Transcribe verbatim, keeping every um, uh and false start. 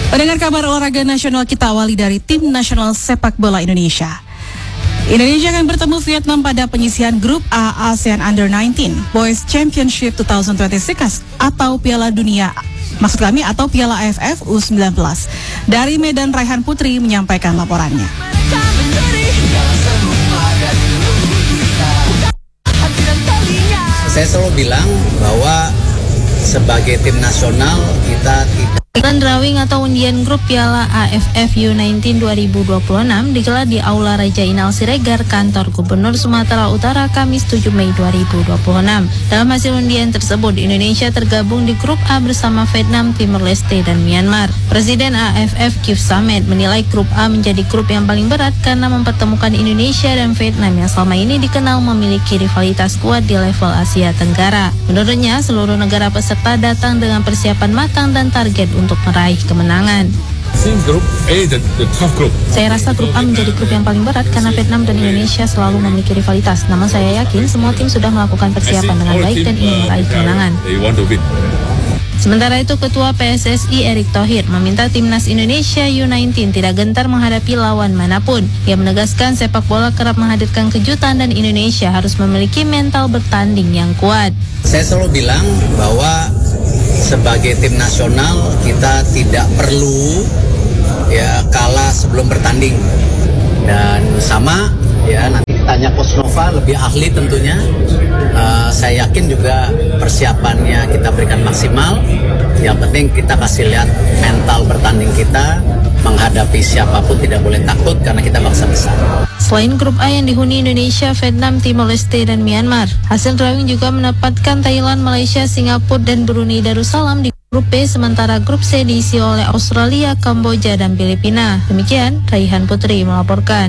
Mendengar kabar olahraga nasional, kita awali dari tim nasional sepak bola Indonesia. Indonesia akan bertemu Vietnam pada penyisihan grup A ASEAN Under sembilan belas Boys Championship dua ribu dua puluh enam atau Piala Dunia, maksud kami atau Piala A F F U sembilan belas. Dari Medan, Raihan Putri menyampaikan laporannya. Saya selalu bilang bahwa sebagai tim nasional kita tidak. Iklan drawing atau undian grup Piala A F F U sembilan belas dua ribu dua puluh enam digelar di Aula Raja Inal Siregar, kantor Gubernur Sumatera Utara, Kamis tujuh Mei dua ribu dua puluh enam. Dalam hasil undian tersebut, Indonesia tergabung di grup A bersama Vietnam, Timor Leste, dan Myanmar. Presiden A F F Kif Samet menilai grup A menjadi grup yang paling berat karena mempertemukan Indonesia dan Vietnam yang selama ini dikenal memiliki rivalitas kuat di level Asia Tenggara. Menurutnya, seluruh negara peserta datang dengan persiapan matang dan target untuk meraih kemenangan. Saya rasa grup A menjadi grup yang paling berat karena Vietnam dan Indonesia selalu memiliki rivalitas. Namun saya yakin semua tim sudah melakukan persiapan dengan baik dan ingin meraih kemenangan. Sementara itu, Ketua P S S I Erick Thohir meminta timnas Indonesia U sembilan belas tidak gentar menghadapi lawan manapun. Ia menegaskan sepak bola kerap menghadirkan kejutan dan Indonesia harus memiliki mental bertanding yang kuat. Saya selalu bilang bahwa sebagai tim nasional kita tidak perlu ya kalah sebelum bertanding, dan sama ya nanti tanya Coach Nova lebih ahli tentunya. Uh, saya yakin juga persiapannya kita berikan maksimal. Yang penting kita kasih lihat mental bertanding kita, menghadapi siapapun tidak boleh takut karena kita bangsa besar. Selain grup A yang dihuni Indonesia, Vietnam, Timor Leste, dan Myanmar, hasil drawing juga menempatkan Thailand, Malaysia, Singapura, dan Brunei Darussalam di grup B, sementara grup C diisi oleh Australia, Kamboja, dan Filipina. Demikian, Raihan Putri melaporkan.